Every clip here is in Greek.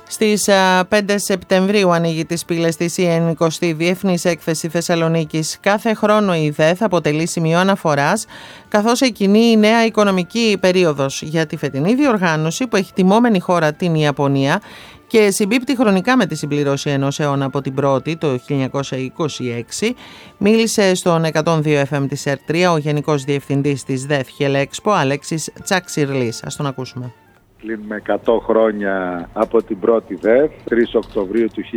Στις 5 Σεπτεμβρίου ανοίγει τις πύλες της η 90η Διεθνής Έκθεση Θεσσαλονίκης. Κάθε χρόνο η ΔΕΘ αποτελεί σημείο αναφοράς, καθώς εκκινεί η νέα οικονομική περίοδος για τη φετινή διοργάνωση που έχει τιμόμενη χώρα την Ιαπωνία και συμπίπτει χρονικά με τη συμπληρώση ενός αιώνα από την πρώτη, το 1926. Μίλησε στον 102 FM της ΕΡΤ3 ο Γενικός Διευθυντής της ΔΕΘ Χελέξπο, Αλέξης Τσαξιρλής. Ας τον ακούσουμε. Κλείνουμε 100 χρόνια από την πρώτη ΔΕΘ, 3 Οκτωβρίου του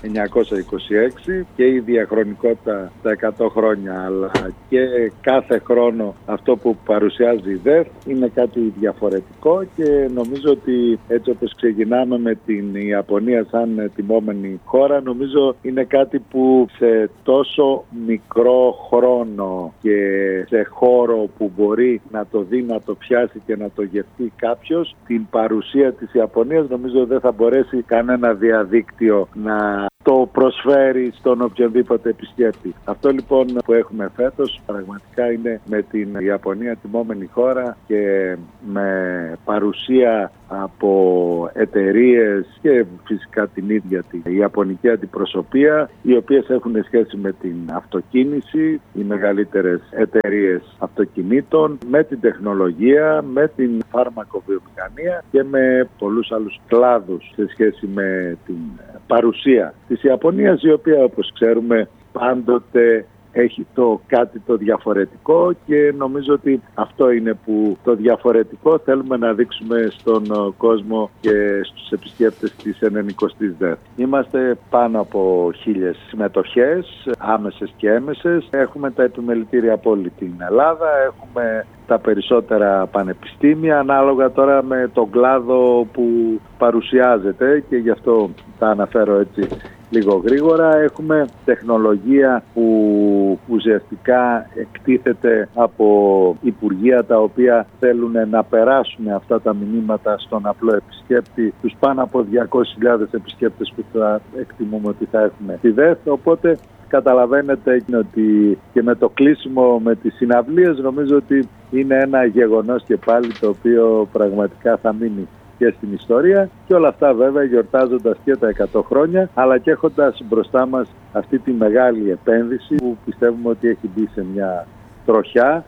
1926 και η διαχρονικότητα τα 100 χρόνια, αλλά και κάθε χρόνο αυτό που παρουσιάζει η ΔΕΘ είναι κάτι διαφορετικό και νομίζω ότι έτσι όπως ξεκινάμε με την Ιαπωνία σαν τιμόμενη χώρα, νομίζω είναι κάτι που σε τόσο μικρό χρόνο και σε χώρο που μπορεί να το δει, να το πιάσει και να το γευτεί κάποιος, την παρουσία της Ιαπωνίας νομίζω δεν θα μπορέσει κανένα διαδίκτυο να το προσφέρει στον οποιονδήποτε επισκέπτη. Αυτό λοιπόν που έχουμε φέτος πραγματικά είναι με την Ιαπωνία τιμόμενη χώρα και με παρουσία από εταιρείες και φυσικά την ίδια την Ιαπωνική αντιπροσωπεία, οι οποίες έχουν σχέση με την αυτοκίνηση, οι μεγαλύτερες εταιρείες αυτοκινήτων, με την τεχνολογία, με την φάρμακοβιομηχανία και με πολλούς άλλους κλάδους σε σχέση με την παρουσία της Ιαπωνίας, η οποία όπως ξέρουμε πάντοτε έχει κάτι το διαφορετικό και νομίζω ότι αυτό είναι που το διαφορετικό θέλουμε να δείξουμε στον κόσμο και στους επισκέπτες της 90ης ΔΕΘ. Είμαστε πάνω από 1.000 συμμετοχές, άμεσες και έμεσες. Έχουμε τα επιμελητήρια από όλη την Ελλάδα, έχουμε τα περισσότερα πανεπιστήμια, ανάλογα τώρα με τον κλάδο που παρουσιάζεται και γι' αυτό τα αναφέρω έτσι λίγο γρήγορα. Έχουμε τεχνολογία που ουσιαστικά εκτίθεται από υπουργεία τα οποία θέλουν να περάσουν αυτά τα μηνύματα στον απλό επισκέπτη, τους πάνω από 200.000 επισκέπτες που θα εκτιμούμε ότι θα έχουμε στη ΔΕΘ. Οπότε καταλαβαίνετε ότι και με το κλείσιμο με τις συναυλίες νομίζω ότι είναι ένα γεγονός και πάλι το οποίο πραγματικά θα μείνει και στην ιστορία και όλα αυτά βέβαια γιορτάζοντας και τα 100 χρόνια αλλά και έχοντας μπροστά μας αυτή τη μεγάλη επένδυση που πιστεύουμε ότι έχει μπει σε μια τροχιά.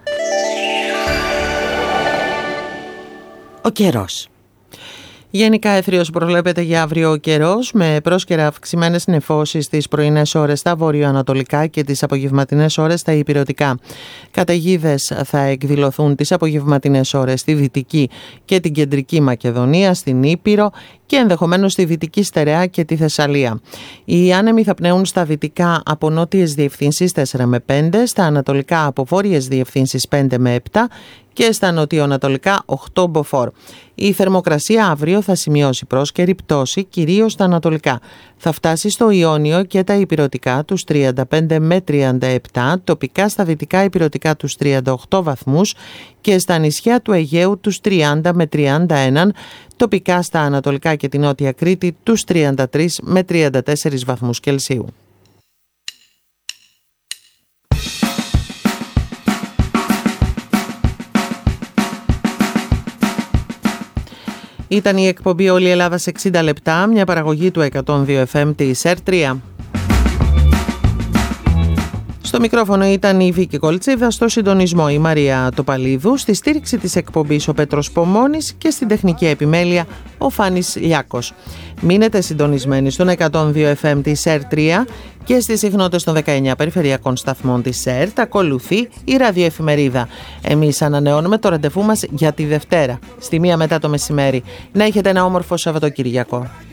Ο καιρός. Γενικά εύθριος προβλέπεται για αύριο ο καιρός, με πρόσκαιρα αυξημένες νεφώσεις στις πρωινές ώρες στα βορειοανατολικά και τις απογευματινές ώρες στα ηπειρωτικά. Καταιγίδες θα εκδηλωθούν τις απογευματινές ώρες στη Δυτική και την Κεντρική Μακεδονία, στην Ήπειρο και ενδεχομένως στη Δυτική Στερεά και τη Θεσσαλία. Οι άνεμοι θα πνέουν στα δυτικά από νότιες διευθύνσεις 4 με 5, στα ανατολικά από βόρειες διευθύνσεις 5 με 7 και στα νοτιοανατολικά 8 μποφόρ. Η θερμοκρασία αύριο θα σημειώσει πρόσκαιρη πτώση κυρίως στα ανατολικά. Θα φτάσει στο Ιόνιο και τα ηπειρωτικά τους 35 με 37, τοπικά στα δυτικά ηπειρωτικά τους 38 βαθμούς και στα νησιά του Αιγαίου τους 30 με 31, τοπικά στα ανατολικά και την Νότια Κρήτη τους 33 με 34 βαθμούς Κελσίου. Ήταν η εκπομπή «Όλη η Ελλάδα σε 60 λεπτά», μια παραγωγή του 102 FM της ΕΡΤ3. Στο μικρόφωνο ήταν η Βίκη Κολτσίδα, στο συντονισμό η Μαρία Τοπαλίδου, στη στήριξη της εκπομπής ο Πέτρος Πομώνης και στην τεχνική επιμέλεια ο Φάνης Λιάκος. Μείνετε συντονισμένοι στον 102 FM της ΕΡΤ3 και στις συχνότητες των 19 περιφερειακών σταθμών της ΕΡΤ ακολουθεί η ραδιοεφημερίδα. Εμείς ανανεώνουμε το ραντεβού μας για τη Δευτέρα, στη 1 μετά το μεσημέρι. Να έχετε ένα όμορφο Σαββατοκυριακό.